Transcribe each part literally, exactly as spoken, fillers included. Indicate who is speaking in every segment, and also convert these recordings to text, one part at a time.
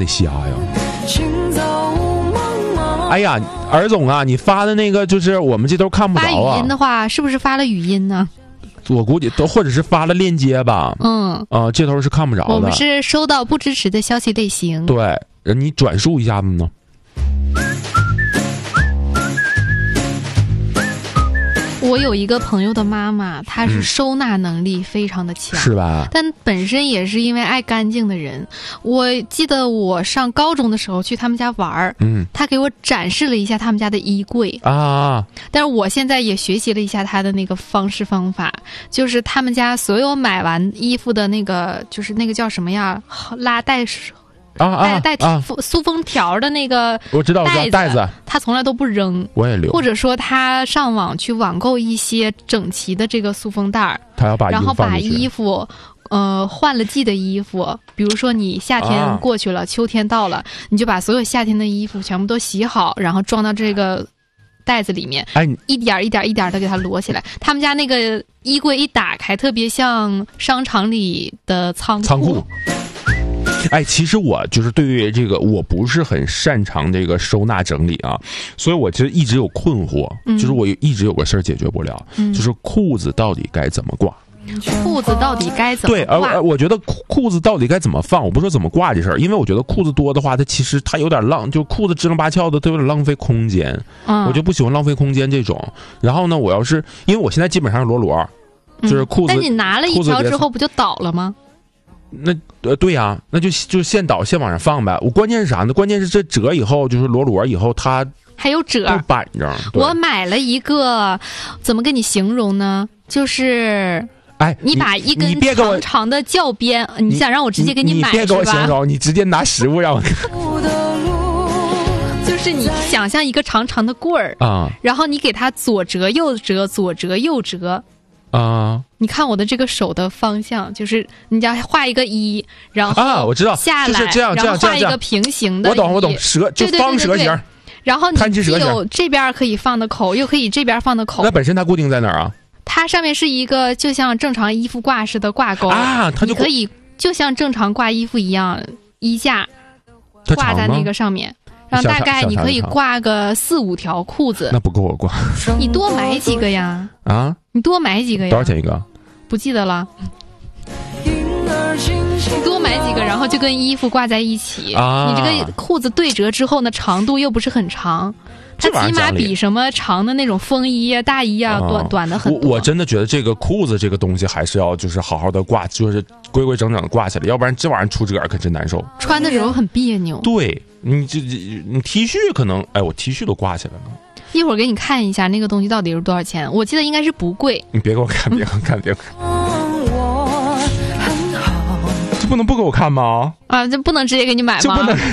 Speaker 1: 得瞎呀。哎呀，尔总啊，你发的那个就是我们这都看不着啊。
Speaker 2: 发语音的话，是不是发了语音呢？
Speaker 1: 我估计都或者是发了链接吧。
Speaker 2: 嗯，
Speaker 1: 啊、呃，这头是看不着的。
Speaker 2: 我们是收到不支持的消息类型。
Speaker 1: 对，你转述一下子呢。
Speaker 2: 我有一个朋友的妈妈，她是收纳能力非常的强，
Speaker 1: 嗯、是吧？
Speaker 2: 但本身也是因为爱干净的人。我记得我上高中的时候去他们家玩，嗯，她给我展示了一下他们家的衣柜
Speaker 1: 啊。
Speaker 2: 但是我现在也学习了一下她的那个方式方法，就是他们家所有买完衣服的那个，就是那个叫什么呀，拉带。
Speaker 1: 啊啊！
Speaker 2: 带带塑封条的那个
Speaker 1: 我知道，我知道袋子，
Speaker 2: 他从来都不扔，
Speaker 1: 我也留。
Speaker 2: 或者说他上网去网购一些整齐的这个塑封袋，
Speaker 1: 他要把
Speaker 2: 然后把衣服，呃，换了季的衣服，比如说你夏天过去了，啊、秋天到了，你就把所有夏天的衣服全部都洗好，然后装到这个袋子里面，
Speaker 1: 哎，
Speaker 2: 一点一点一点的给它摞起来。他们家那个衣柜一打开，特别像商场里的仓库。
Speaker 1: 仓库。哎，其实我就是对于这个我不是很擅长这个收纳整理啊，所以我其实一直有困惑，嗯、就是我一直有个事儿解决不了，嗯、就是裤子到底该怎么挂。
Speaker 2: 裤子到底该怎么
Speaker 1: 对，
Speaker 2: 挂？
Speaker 1: 而我觉得裤子到底该怎么放，我不说怎么挂这事儿，因为我觉得裤子多的话，它其实它有点浪，就裤子支棱八翘的，都有点浪费空间。嗯，我就不喜欢浪费空间这种。然后呢，我要是因为我现在基本上是裸裸，就是裤子。
Speaker 2: 但、嗯、你拿了一条之后，不就倒了吗？
Speaker 1: 那呃对呀、啊，那就就现倒现往上放呗。我关键是啥呢？关键是这折以后就是裸裸以后它
Speaker 2: 还有褶
Speaker 1: 板正。
Speaker 2: 我买了一个，怎么跟你形容呢？就是
Speaker 1: 哎，
Speaker 2: 你把一根长长的教鞭，你, 你想让我直接给你买
Speaker 1: 你别给我形容，你直接拿实物让我看。
Speaker 2: 就是你想象一个长长的棍儿啊，然后你给它左折右折，左折右折。
Speaker 1: 啊！
Speaker 2: 你看我的这个手的方向，就是你要画一个一，然后
Speaker 1: 啊，我知道
Speaker 2: 下来，
Speaker 1: 就是这样，这样，
Speaker 2: 然后画一个平行的，
Speaker 1: 我懂，我懂，蛇就方蛇形。
Speaker 2: 然后你既有这边可以放的口，又可以这边放的口。
Speaker 1: 那本身它固定在哪儿啊？
Speaker 2: 它上面是一个就像正常衣服挂式的挂钩
Speaker 1: 啊，它就
Speaker 2: 可以就像正常挂衣服一样，衣架挂在那个上面。然后大概你可以挂个四五条裤子，
Speaker 1: 那不够我挂。
Speaker 2: 你多买几个呀？
Speaker 1: 啊，
Speaker 2: 你多买几个呀？
Speaker 1: 多少钱一个？
Speaker 2: 不记得了。你多买几个，然后就跟衣服挂在一起。啊，你这个裤子对折之后呢，长度又不是很长，它起码比什么长的那种风衣啊、大衣啊短短的很多。
Speaker 1: 我我真的觉得这个裤子这个东西还是要就是好好的挂，就是规规整整的挂起来，要不然这玩意儿出褶可真难受。
Speaker 2: 穿的时候很别扭。
Speaker 1: 对。你这你 T 恤可能哎，我 T 恤都挂起来了。
Speaker 2: 一会儿给你看一下那个东西到底是多少钱，我记得应该是不贵。
Speaker 1: 你别给我看，别给我看，别给我看。这不能不给我看吗？
Speaker 2: 啊，这不能直接给你买吗？
Speaker 1: 这不能。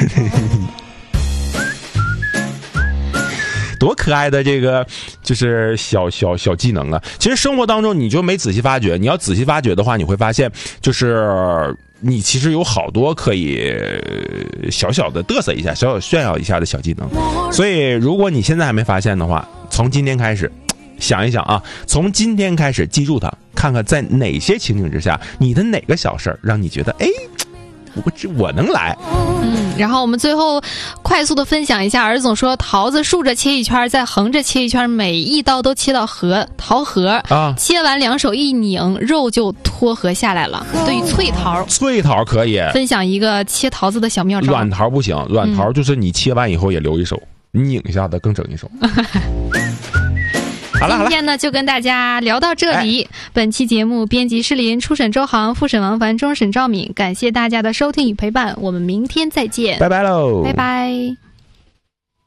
Speaker 1: 多可爱的这个就是小小小技能啊！其实生活当中你就没仔细发掘，你要仔细发掘的话，你会发现就是你其实有好多可以小小的嘚瑟一下、小小炫耀一下的小技能。所以如果你现在还没发现的话，从今天开始想一想啊，从今天开始记住它，看看在哪些情景之下，你的哪个小事儿让你觉得哎，我我能来。
Speaker 2: 嗯，然后我们最后快速的分享一下，儿总说桃子竖着切一圈，再横着切一圈，每一刀都切到核桃核啊，切完两手一拧，肉就脱核下来了。对于脆桃，
Speaker 1: 脆桃可以
Speaker 2: 分享一个切桃子的小妙招。
Speaker 1: 软桃不行，软桃就是你切完以后也留一手，你拧一下子更整一手。好了好了，
Speaker 2: 今天呢就跟大家聊到这里。哎、本期节目编辑施林，初审周航，复审王凡，终审赵敏。感谢大家的收听与陪伴，我们明天再见，
Speaker 1: 拜拜喽，
Speaker 2: 拜拜。